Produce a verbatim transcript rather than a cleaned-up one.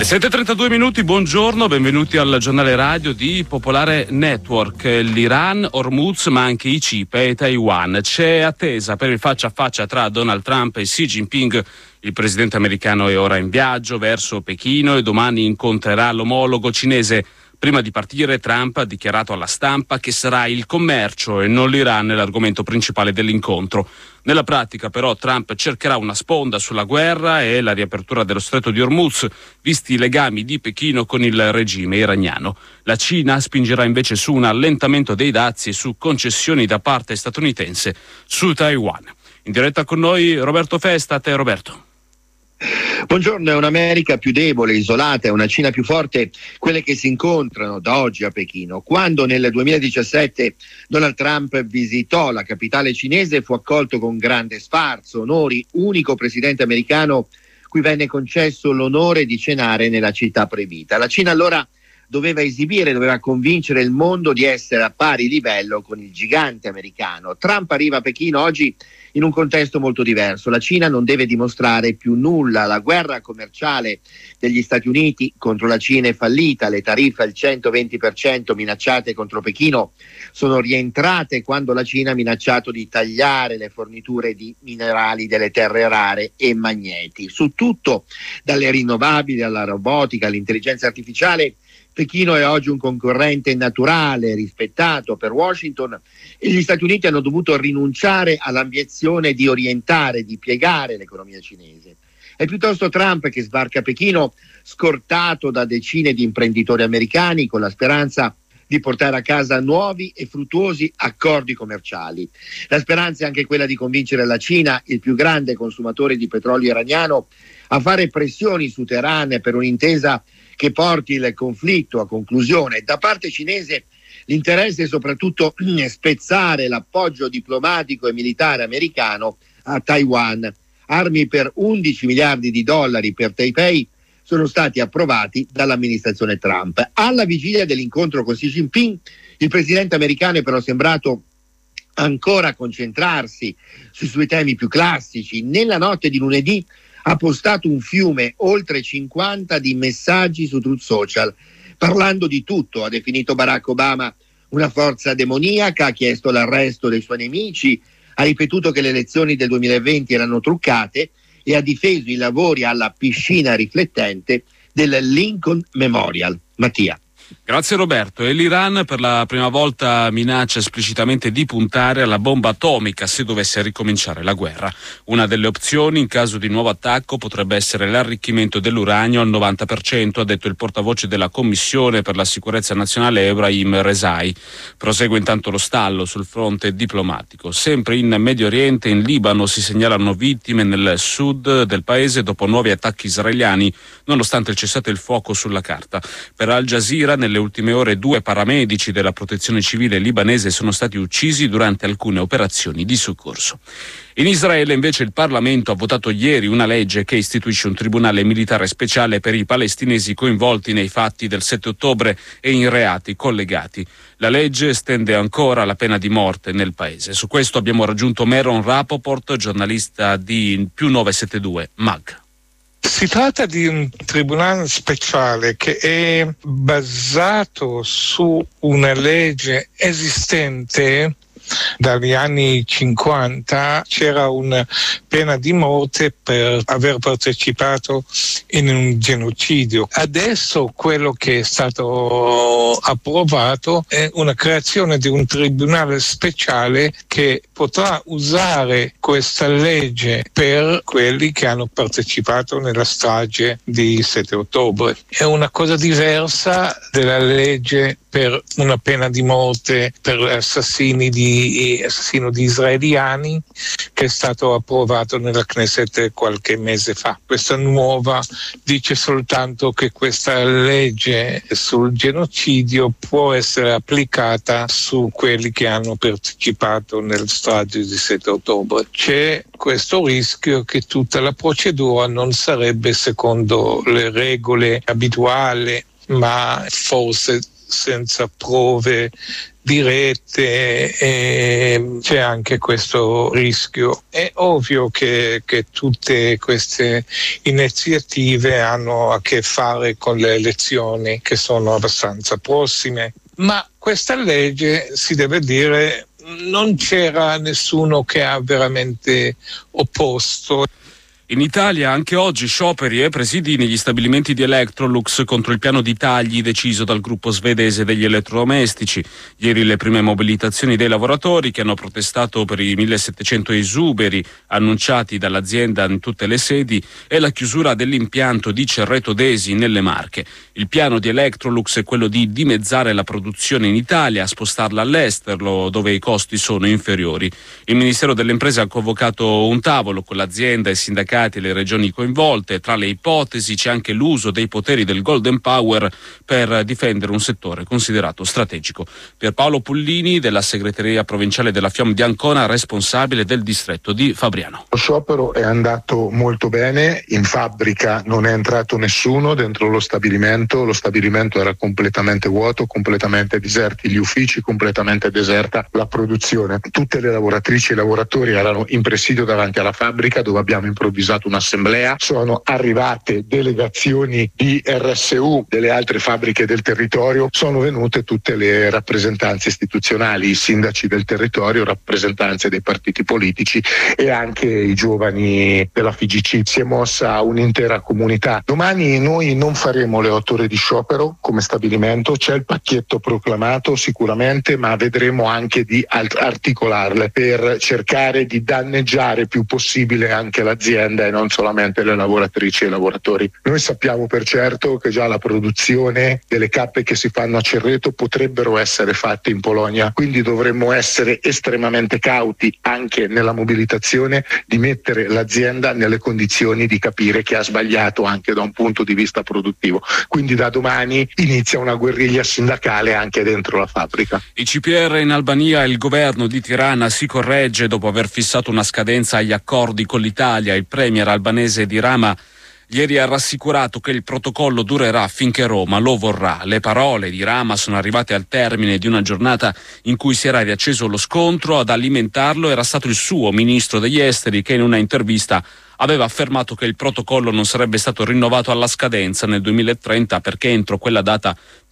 sette e trentadue minuti, buongiorno, benvenuti al giornale radio di Popolare Network. L'Iran, Hormuz, ma anche i C I P E e Taiwan. C'è attesa per il faccia a faccia tra Donald Trump e Xi Jinping. Il presidente americano è ora in viaggio verso Pechino e domani incontrerà l'omologo cinese. Prima di partire, Trump ha dichiarato alla stampa che sarà il commercio e non l'Iran l'argomento principale dell'incontro. Nella pratica, però, Trump cercherà una sponda sulla guerra e la riapertura dello stretto di Hormuz, visti i legami di Pechino con il regime iraniano. La Cina spingerà invece su un allentamento dei dazi e su concessioni da parte statunitense su Taiwan. In diretta con noi Roberto Festa. A te, Roberto. Buongiorno. È un'America più debole, isolata, è una Cina più forte, quelle che si incontrano da oggi a Pechino. Quando nel duemiladiciassette Donald Trump visitò la capitale cinese, fu accolto con grande sfarzo, onori, unico presidente americano cui venne concesso l'onore di cenare nella città proibita. La Cina allora doveva esibire, doveva convincere il mondo di essere a pari livello con il gigante americano. Trump arriva a Pechino oggi in un contesto molto diverso. La Cina non deve dimostrare più nulla. La guerra commerciale degli Stati Uniti contro la Cina è fallita. Le tariffe al centoventi per cento minacciate contro Pechino sono rientrate quando la Cina ha minacciato di tagliare le forniture di minerali delle terre rare e magneti. Su tutto, dalle rinnovabili alla robotica, all'intelligenza artificiale, Pechino è oggi un concorrente naturale, rispettato per Washington, e gli Stati Uniti hanno dovuto rinunciare all'ambizione di orientare, di piegare l'economia cinese. È piuttosto Trump che sbarca a Pechino, scortato da decine di imprenditori americani, con la speranza di portare a casa nuovi e fruttuosi accordi commerciali. La speranza è anche quella di convincere la Cina, il più grande consumatore di petrolio iraniano, a fare pressioni su Teheran per un'intesa che porti il conflitto a conclusione. Da parte cinese l'interesse è soprattutto spezzare l'appoggio diplomatico e militare americano a Taiwan. Armi per undici miliardi di dollari per Taipei sono stati approvati dall'amministrazione Trump. Alla vigilia dell'incontro con Xi Jinping, il presidente americano è però sembrato ancora concentrarsi sui suoi temi più classici. Nella notte di lunedì ha postato un fiume, oltre cinquanta, di messaggi su Truth Social, parlando di tutto. Ha definito Barack Obama una forza demoniaca, ha chiesto l'arresto dei suoi nemici, ha ripetuto che le elezioni del duemilaventi erano truccate e ha difeso i lavori alla piscina riflettente del Lincoln Memorial. Mattia. Grazie Roberto. E l'Iran per la prima volta minaccia esplicitamente di puntare alla bomba atomica se dovesse ricominciare la guerra. Una delle opzioni in caso di nuovo attacco potrebbe essere l'arricchimento dell'uranio al novanta per cento, ha detto il portavoce della Commissione per la sicurezza nazionale Ebrahim Rezai. Prosegue intanto lo stallo sul fronte diplomatico. Sempre in Medio Oriente, in Libano, si segnalano vittime nel sud del paese dopo nuovi attacchi israeliani, nonostante il cessate il fuoco sulla carta. Per Al Jazeera, nelle ultime ore due paramedici della protezione civile libanese sono stati uccisi durante alcune operazioni di soccorso. In Israele invece il Parlamento ha votato ieri una legge che istituisce un tribunale militare speciale per i palestinesi coinvolti nei fatti del sette ottobre e in reati collegati. La legge estende ancora la pena di morte nel paese. Su questo abbiamo raggiunto Meron Rapoport, giornalista di più nove sette due Mag. Si tratta di un tribunale speciale che è basato su una legge esistente. Dagli anni cinquanta c'era una pena di morte per aver partecipato in un genocidio. Adesso quello che è stato approvato è una creazione di un tribunale speciale che potrà usare questa legge per quelli che hanno partecipato nella strage di sette ottobre. È una cosa diversa della legge per una pena di morte per assassini di, assassino di israeliani che è stato approvato nella Knesset qualche mese fa. Questa nuova dice soltanto che questa legge sul genocidio può essere applicata su quelli che hanno partecipato nel strage di sette ottobre. C'è questo rischio che tutta la procedura non sarebbe secondo le regole abituali, ma forse senza prove di rete, e c'è anche questo rischio. È ovvio che, che tutte queste iniziative hanno a che fare con le elezioni che sono abbastanza prossime, ma questa legge, si deve dire, non c'era nessuno che ha veramente opposto. In Italia anche oggi scioperi e presidi negli stabilimenti di Electrolux contro il piano di tagli deciso dal gruppo svedese degli elettrodomestici. Ieri le prime mobilitazioni dei lavoratori che hanno protestato per i millesettecento esuberi annunciati dall'azienda in tutte le sedi e la chiusura dell'impianto di Cerreto Desi nelle Marche. Il piano di Electrolux è quello di dimezzare la produzione in Italia, spostarla all'estero dove i costi sono inferiori. Il Ministero delle Imprese ha convocato un tavolo con l'azienda e i sindacati e le regioni coinvolte. Tra le ipotesi c'è anche l'uso dei poteri del Golden Power per difendere un settore considerato strategico. Pierpaolo Pullini della segreteria provinciale della FIOM di Ancona, responsabile del distretto di Fabriano. Lo sciopero è andato molto bene, in fabbrica non è entrato nessuno dentro lo stabilimento, lo stabilimento era completamente vuoto, completamente deserti gli uffici, completamente deserta la produzione. Tutte le lavoratrici e i lavoratori erano in presidio davanti alla fabbrica dove abbiamo improvvisato un'assemblea, sono arrivate delegazioni di R S U delle altre fabbriche del territorio, sono venute tutte le rappresentanze istituzionali, i sindaci del territorio, rappresentanze dei partiti politici e anche i giovani della F I G C. Si è mossa un'intera comunità. Domani noi non faremo le otto ore di sciopero come stabilimento, c'è il pacchetto proclamato sicuramente, ma vedremo anche di articolarle per cercare di danneggiare più possibile anche l'azienda e non solamente le lavoratrici e i lavoratori. Noi sappiamo per certo che già la produzione delle cappe che si fanno a Cerreto potrebbero essere fatte in Polonia, quindi dovremmo essere estremamente cauti anche nella mobilitazione di mettere l'azienda nelle condizioni di capire che ha sbagliato anche da un punto di vista produttivo. Quindi da domani inizia una guerriglia sindacale anche dentro la fabbrica. I C P R in Albania e il governo di Tirana si corregge dopo aver fissato una scadenza agli accordi con l'Italia. Il premier albanese di Rama ieri ha rassicurato che il protocollo durerà finché Roma lo vorrà. Le parole di Rama sono arrivate al termine di una giornata in cui si era riacceso lo scontro. Ad alimentarlo era stato il suo ministro degli esteri, che in una intervista aveva affermato che il protocollo non sarebbe stato rinnovato alla scadenza nel duemilatrenta perché entro quella data